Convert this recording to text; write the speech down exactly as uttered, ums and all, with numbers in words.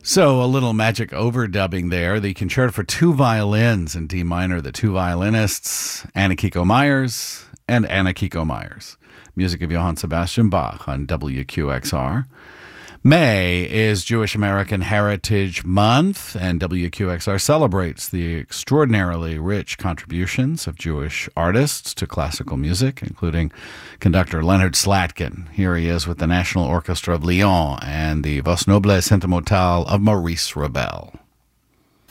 So a little magic overdubbing there. The concerto for two violins in D minor, the two violinists, Anna Kiko Myers and Anna Kiko Myers. Music of Johann Sebastian Bach on W Q X R. May is Jewish American Heritage Month, and W Q X R celebrates the extraordinarily rich contributions of Jewish artists to classical music, including conductor Leonard Slatkin. Here he is with the National Orchestra of Lyon and the Vos Noble Sentimentale of Maurice Ravel.